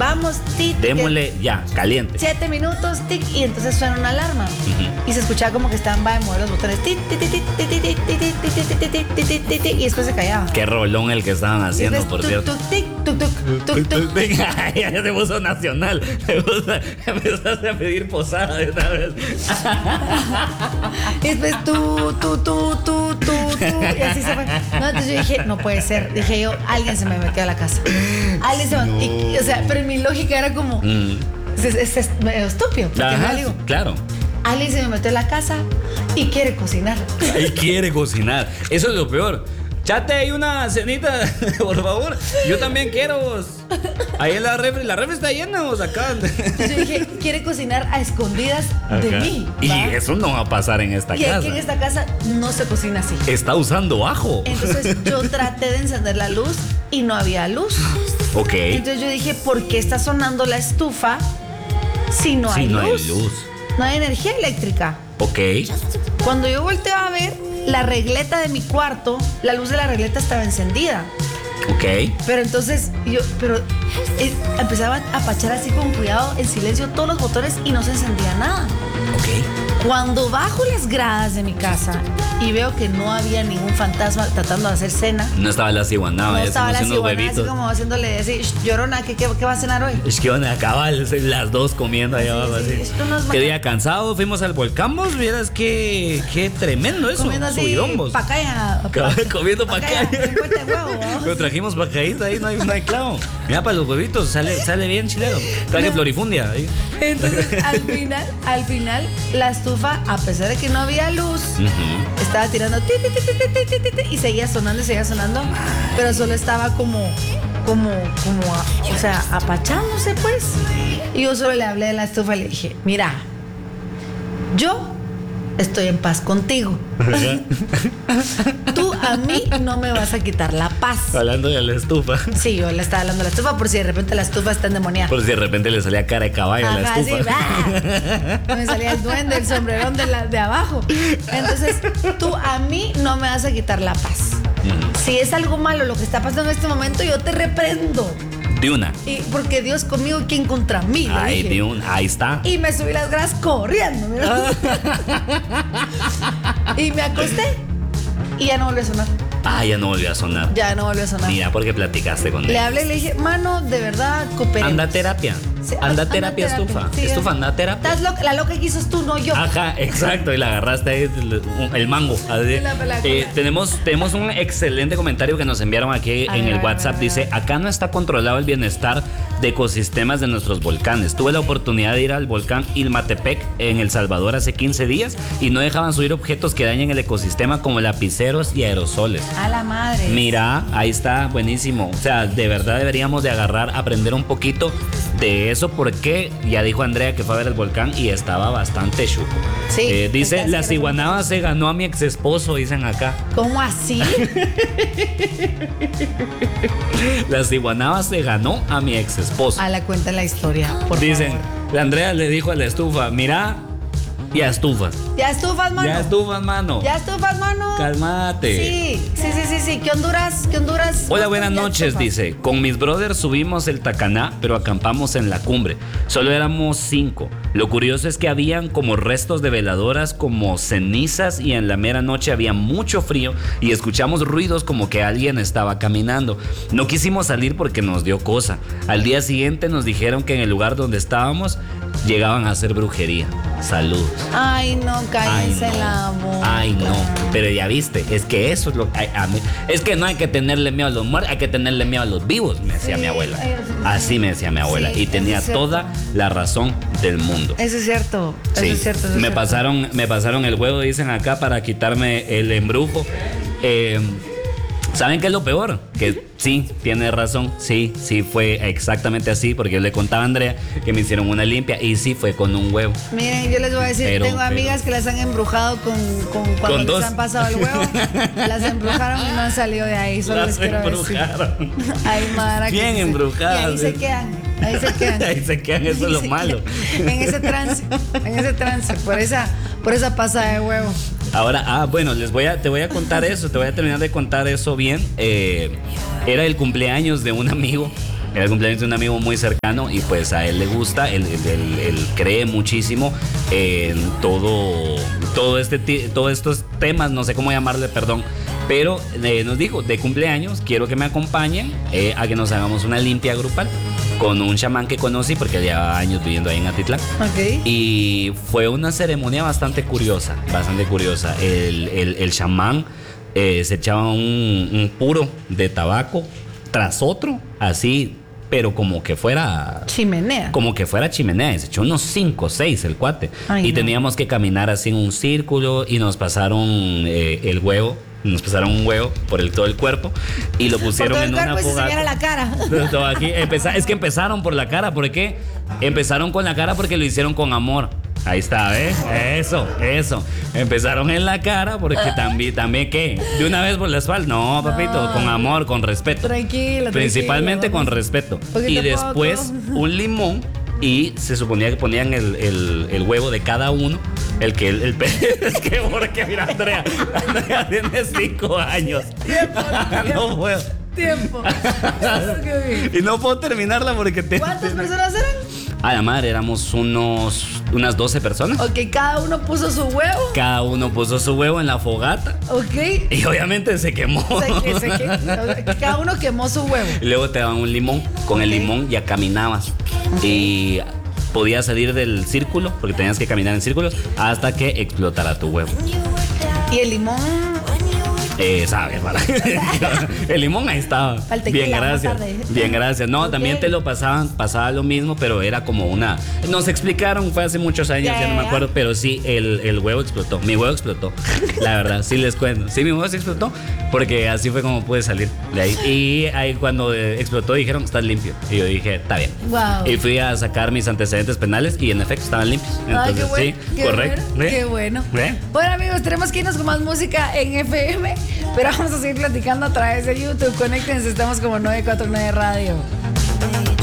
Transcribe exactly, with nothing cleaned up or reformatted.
vamos, tic. Démosle ya, caliente. Siete minutos, tic, y entonces suena una alarma. Uh-huh. Y se escuchaba como que estaban va de mover los botones, tic, tic, tic, tic, tic, tic, tic, tic, tic, tic, tic, tic, tic, y después se callaba. Qué rolón el que estaban haciendo, por cierto. Tuk, tic, tuk, tuk, tuk, tuk. Ya se puso nacional. Empezaste a pedir posada de una vez. Y después tú, tú, tú, tú, tú, tú. Y así se fue. No, entonces yo dije, no puede ser. Dije yo, alguien se me metió a la casa. Alguien se me no. y, o sea, pero mi lógica era como, mm. es, es, es medio estúpido. Ajá, no digo, claro. Alguien se me metió a la casa y quiere cocinar. Y quiere cocinar. Eso es lo peor. Chate, hay una cenita, por favor. Yo también quiero. Ahí en la refri, la refri está llena, vos acá. Yo dije, quiere cocinar a escondidas acá. De mí. ¿Va? Y eso no va a pasar en esta y casa. Y aquí en esta casa no se cocina así. Está usando ajo. Entonces yo traté de encender la luz y no había luz. Ok. Entonces yo dije, ¿por qué está sonando la estufa si no si hay no luz? hay luz. No hay energía eléctrica. Ok. Cuando yo volteo a ver la regleta de mi cuarto, la luz de la regleta estaba encendida. Ok. Pero entonces yo, pero eh, empezaba a pachar así con cuidado, en silencio, todos los botones y no se encendía nada. Ok. Cuando bajo las gradas de mi casa y veo que no había ningún fantasma tratando de hacer cena. No estaba la ciguanaba, no ya estaba la ciguanaba, así como haciéndole así, llorona, ¿qué, qué, ¿qué va a cenar hoy? Es que van a acabar las dos comiendo allá abajo sí, sí, así. No es qué día cansado, fuimos al volcán, vos vieras qué, qué tremendo eso. Comiendo así, subidón, vos. Pacaya. Comiendo pacaya. pacaya. Pero trajimos pacayita ahí, no hay, no hay clavo. Mira, para los huevitos sale, sale bien chileno. Traje no. florifundia ahí. Entonces, al final, al final, la estufa, a pesar de que no había luz, uh-huh. estaba tirando ti, ti, ti, ti, ti, ti, ti, y seguía sonando y seguía sonando, pero solo estaba como, como, como, a, o sea, apachándose pues. Y yo solo le hablé de la estufa y le dije, mira, yo estoy en paz contigo. Tú a mí no me vas a quitar la paz. Hablando de la estufa. Sí, yo le estaba hablando de la estufa por si de repente la estufa está endemoniada. Por si de repente le salía cara de caballo a la estufa. Sí, me salía el duende, el sombrerón de, la, de abajo. Entonces, tú a mí no me vas a quitar la paz. Mm. Si es algo malo lo que está pasando en este momento, yo te reprendo. De una. Y porque Dios conmigo, ¿quién contra mí? Ay, de un, ahí está. Y me subí las gradas corriendo. Y me acosté y ya no volvió a sonar. Ah, ya no volvió a sonar. Ya no volvió a sonar. Mira, porque platicaste con él. Le hablé y le dije, mano, de verdad, cooperemos. Anda terapia. Sí, anda, anda terapia, terapia. estufa. Sí, estufa, anda terapia. Estás loca, la loca que hizo tú, no yo. Ajá, exacto. Y la agarraste ahí el, el mango. La eh, tenemos, tenemos un excelente comentario que nos enviaron aquí a en ver, el WhatsApp. Ver, Dice, acá no está controlado el bienestar de ecosistemas de nuestros volcanes. Tuve la oportunidad de ir al volcán Ilmatepec en El Salvador hace quince días y no dejaban subir objetos que dañen el ecosistema como lapiceros y aerosoles. A la madre. Mira, ahí está, buenísimo. O sea, de verdad deberíamos de agarrar, aprender un poquito de eso porque ya dijo Andrea que fue a ver el volcán y estaba bastante chuco. Sí. Eh, dice, la ciguanaba se ganó a mi ex esposo, dicen acá. ¿Cómo así? La ciguanaba se ganó a mi ex esposo. A la cuenta la historia, por Dicen, favor. La Andrea le dijo a la estufa, mira, ya estufas. Ya estufas, mano. Ya estufas, mano. Ya estufas, mano. Cálmate. Sí, sí, sí, sí, sí. ¿Qué Honduras? ¿Qué Honduras? Hola, buenas noches, dice. Con mis brothers subimos el Tacaná, pero acampamos en la cumbre. Solo éramos cinco. Lo curioso es que habían como restos de veladoras, como cenizas, y en la mera noche había mucho frío y escuchamos ruidos como que alguien estaba caminando. No quisimos salir porque nos dio cosa. Al día siguiente nos dijeron que en el lugar donde estábamos llegaban a hacer brujería. Saludos. Ay, no, cállense Ay, no. la boca. Ay, no. Pero ya viste, es que eso es lo que... A mí, es que no hay que tenerle miedo a los muertos, hay que tenerle miedo a los vivos, me decía sí, mi abuela. ay, Así me decía mi abuela. Sí, y tenía es toda la razón del mundo. Eso es cierto. Eso Sí. es cierto. Eso es me, cierto. pasaron, me pasaron el huevo, dicen acá, para quitarme el embrujo. Eh... ¿Saben qué es lo peor? Que sí, tiene razón, sí, sí fue exactamente así, porque yo le contaba a Andrea que me hicieron una limpia y sí fue con un huevo. Miren, yo les voy a decir, Pero, tengo amigas pero- que las han embrujado con, con cuando Con les dos. han pasado el huevo, las embrujaron y no han salido de ahí, solo Las les quiero embrujaron. decir. Ay, Mara, que Bien sí se- embrujadas. Y ahí se quedan, ahí se quedan. Ahí se quedan, eso es lo Se malo. quedan En ese trance, en ese trance, por esa, por esa pasada de huevo. Ahora, ah, bueno, les voy a, te voy a contar eso, te voy a terminar de contar eso bien. Eh, era el cumpleaños de un amigo Era el cumpleaños de un amigo muy cercano y pues a él le gusta, él, él, él, él cree muchísimo en todo, todo este, todos estos temas, no sé cómo llamarle, perdón. Pero eh, nos dijo, de cumpleaños, quiero que me acompañen eh, a que nos hagamos una limpia grupal con un chamán que conocí porque lleva años viviendo ahí en Atitlán. Ok. Y fue una ceremonia bastante curiosa, bastante curiosa. El, el, el chamán eh, se echaba un, un puro de tabaco tras otro, así, pero como que fuera... Chimenea. Como que fuera chimenea. Se echó unos cinco o seis el cuate. Ay, y no. teníamos que caminar así en un círculo y nos pasaron eh, el huevo. Nos pasaron un huevo por el, todo el cuerpo y lo pusieron por todo el en cuerpo una y se fogata. señala la cara. Todo aquí, empeza- es que empezaron por la cara. ¿Por qué? Empezaron con la cara porque lo hicieron con amor. Ahí está, ¿ves? Eso, eso. Empezaron en la cara porque también, también ¿qué? ¿De una vez por la espalda? No, papito, No. con amor, con respeto. Tranquilo, Principalmente tranquilo, con respeto. Poquito Y a después poco. un limón y se suponía que ponían el, el, el huevo de cada uno. El que el, el es que porque mira, Andrea, Andrea tiene cinco años. Tiempo, No puedo. Tiempo. Eso que vi. Y no puedo terminarla porque te. ¿Cuántas personas eran? A la madre, éramos unos unas doce personas. Ok, cada uno puso su huevo. Cada uno puso su huevo en la fogata. Ok. Y obviamente se quemó. O sea, que, se que- cada uno quemó su huevo. Y luego te daban un limón. Con el Ok. limón ya caminabas. Y podías salir del círculo, porque tenías que caminar en círculos, hasta que explotara tu huevo. Y el limón. Eh, sabes, para. El limón ahí estaba. Al tequila, Bien, más gracias. tarde. Bien, gracias. No, Ok. también te lo pasaban, pasaba lo mismo, pero era como una. Nos explicaron, fue hace muchos años, Ya, ya, ya, no me ya. acuerdo, pero sí, el, el huevo explotó. Mi huevo explotó. La verdad, sí les cuento. Sí, mi huevo sí explotó, porque así fue como pude salir de ahí. Y ahí cuando eh, explotó dijeron, estás limpio. Y yo dije, está bien. Wow. Y fui a sacar mis antecedentes penales y en efecto estaban limpios. Ay, qué Entonces, bueno, sí, qué correcto. bueno, ¿Ve? qué bueno. ¿Ve? Bueno, amigos, tenemos que irnos con más música en F M, pero vamos a seguir platicando a través de YouTube. Conéctense, estamos como nueve cuatro nueve Radio.